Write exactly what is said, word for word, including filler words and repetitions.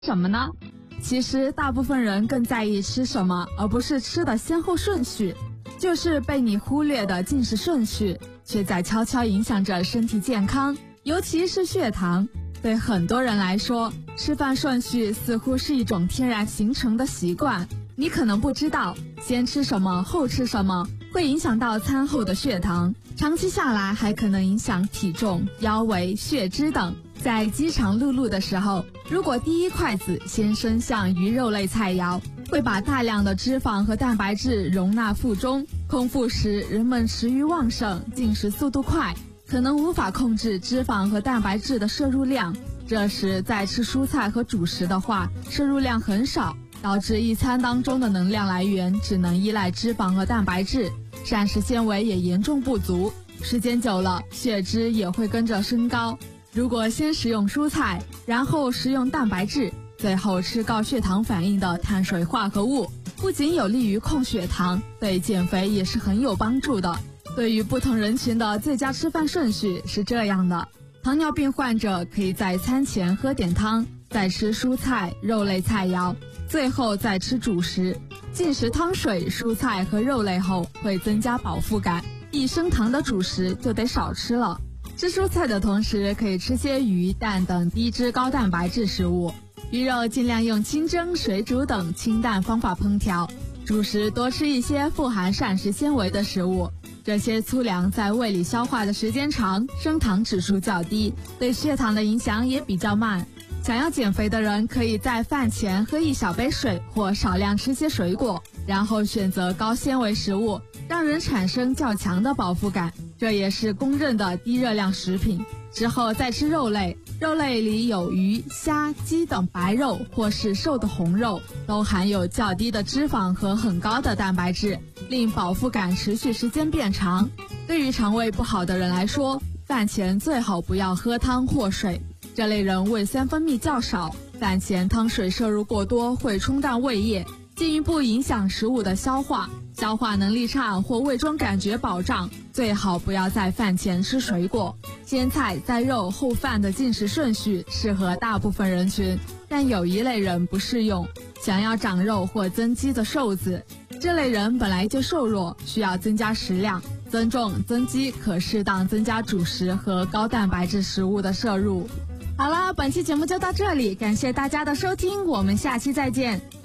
什么呢？其实大部分人更在意吃什么，而不是吃的先后顺序。就是被你忽略的进食顺序，却在悄悄影响着身体健康，尤其是血糖。对很多人来说，吃饭顺序似乎是一种天然形成的习惯。你可能不知道，先吃什么后吃什么会影响到餐后的血糖，长期下来还可能影响体重、腰围、血脂等。在饥肠辘辘的时候，如果第一筷子先伸向鱼肉类菜肴，会把大量的脂肪和蛋白质容纳腹中。空腹时人们食欲旺盛，进食速度快，可能无法控制脂肪和蛋白质的摄入量。这时再吃蔬菜和主食的话，摄入量很少，导致一餐当中的能量来源只能依赖脂肪和蛋白质，膳食纤维也严重不足。时间久了，血脂也会跟着升高。如果先食用蔬菜，然后食用蛋白质，最后吃高血糖反应的碳水化合物，不仅有利于控血糖，对减肥也是很有帮助的。对于不同人群的最佳吃饭顺序是这样的：糖尿病患者可以在餐前喝点汤，再吃蔬菜、肉类菜肴，最后再吃主食。进食汤水、蔬菜和肉类后会增加饱腹感，易升糖的主食就得少吃了。吃蔬菜的同时，可以吃些鱼、蛋等低脂高蛋白质食物。鱼肉尽量用清蒸、水煮等清淡方法烹调。主食多吃一些富含膳食纤维的食物，这些粗粮在胃里消化的时间长，升糖指数较低，对血糖的影响也比较慢。想要减肥的人可以在饭前喝一小杯水或少量吃些水果，然后选择高纤维食物，让人产生较强的饱腹感，这也是公认的低热量食品。之后再吃肉类，肉类里有鱼、虾、鸡等白肉或是瘦的红肉，都含有较低的脂肪和很高的蛋白质，令饱腹感持续时间变长。对于肠胃不好的人来说，饭前最好不要喝汤或水，这类人胃酸分泌较少，饭前汤水摄入过多会冲淡胃液，进一步影响食物的消化，消化能力差或胃中感觉饱胀，最好不要在饭前吃水果。先菜再肉后饭的进食顺序适合大部分人群，但有一类人不适用，想要长肉或增肌的瘦子。这类人本来就瘦弱，需要增加食量，增重增肌可适当增加主食和高蛋白质食物的摄入。好了，本期节目就到这里，感谢大家的收听，我们下期再见。